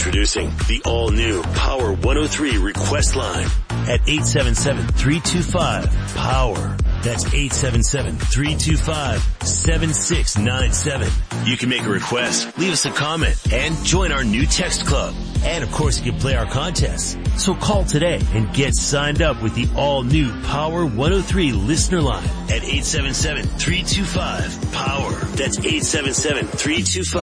Introducing the all-new Power 103 request line at 877-325-POWER. That's 877-325-7697. You can make a request, leave us a comment, and join our new text club. And of course, you can play our contests. So call today and get signed up with the all-new Power 103 listener line at 877-325-POWER. That's 877-325